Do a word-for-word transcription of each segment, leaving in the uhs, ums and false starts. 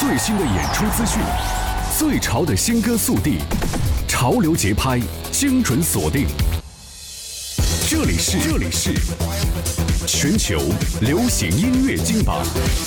最新的演出资讯，最潮的新歌速递，潮流节拍，精准锁定。这里是这里是全球流行音乐金榜。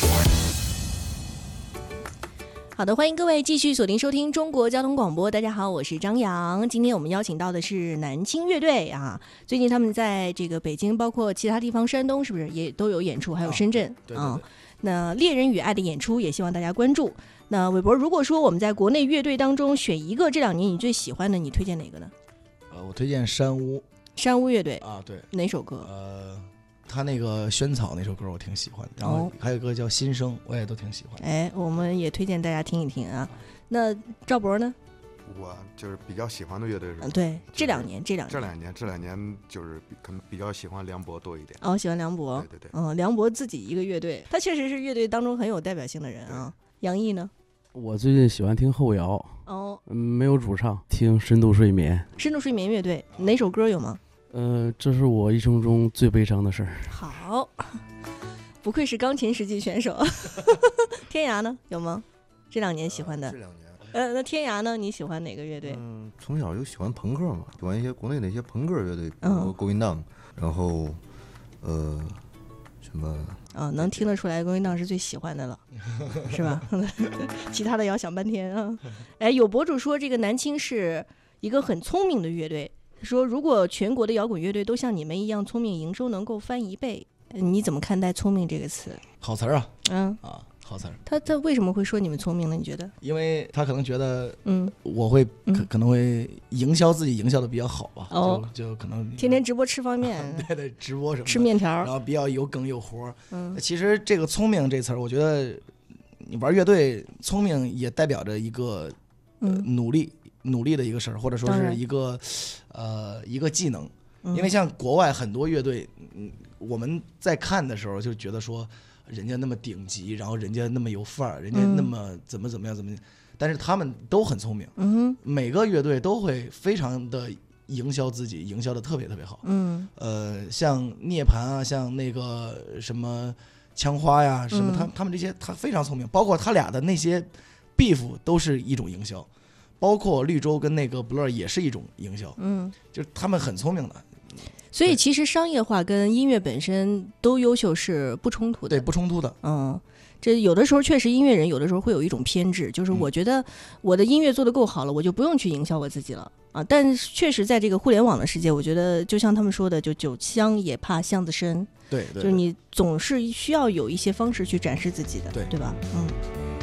好的，欢迎各位继续锁定收听中国交通广播。大家好，我是张扬。今天我们邀请到的是南青乐队啊，最近他们在这个北京，包括其他地方，山东是不是也都有演出？还有深圳、哦、对对对啊。那猎人与爱的演出也希望大家关注。那韦伯，如果说我们在国内乐队当中选一个这两年你最喜欢的，你推荐哪个呢？ 呃，我推荐山屋。 山屋乐队啊，对， 哪首歌？ 呃。他那个萱草那首歌我挺喜欢，然后还有一个叫新生我也都挺喜欢。 哎，我们也推荐大家听一听啊。那赵博呢？ 我就是比较喜欢的乐队是、 嗯、对，这两年这两年这两年这两年就是可能比较喜欢梁博多一点。 哦，喜欢梁博。 对对对， 嗯，梁博自己一个乐队，他确实是乐队当中很有代表性的人啊。杨毅呢？ 我最近喜欢听后摇。 哦、 嗯，没有主唱，听深度睡眠。 深度睡眠乐队哪首歌有吗？ 呃，这是我一生中最悲伤的事儿。 好，不愧是钢琴十级选手。天涯呢？有吗？这两年喜欢的？ 这两年。 呃，那天涯呢？你喜欢哪个乐队？ 嗯，从小就喜欢朋克嘛，喜欢一些国内的一些朋克乐队，比如勾音荡，然后呃什么啊、哦，能听得出来，勾音荡是最喜欢的了，是吧？其他的要想半天啊。哎，有博主说这个南青是一个很聪明的乐队。说如果全国的摇滚乐队都像你们一样聪明，营收能够翻一倍，你怎么看待聪明这个词？ 好词儿啊， 嗯啊，好词儿。 他他为什么会说你们聪明呢？你觉得？ 因为他可能觉得， 嗯， 我会可、 嗯、 可能会营销自己营销的比较好吧， 哦， 就就可能天天直播吃方便， 对对，直播什么吃面条， 然后比较有梗有活。 嗯， 其实这个聪明这词儿，我觉得你玩乐队，聪明也代表着一个、呃、努力。努力的一个事儿，或者说是一个呃一个技能，因为像国外很多乐队，嗯，我们在看的时候就觉得说人家那么顶级，然后人家那么有范儿，人家那么怎么怎么样怎么样，但是他们都很聪明， 嗯， 每个乐队都会非常的营销自己，营销的特别特别好， 嗯， 呃，像涅槃啊，像那个什么枪花呀，什么他他们这些他非常聪明，包括他俩的那些 beef 都是一种营销。包括绿洲跟那个 Blur 也是一种营销， 嗯， 就是他们很聪明的。 所以其实商业化跟音乐本身都优秀是不冲突的， 对，不冲突的。 嗯，这有的时候确实音乐人有的时候会有一种偏执，就是我觉得我的音乐做得够好了，我就不用去营销我自己了啊。但确实在这个互联网的世界，我觉得就像他们说的，就酒香也怕巷子深， 对，对， 就是你总是需要有一些方式去展示自己的， 对， 对吧？嗯。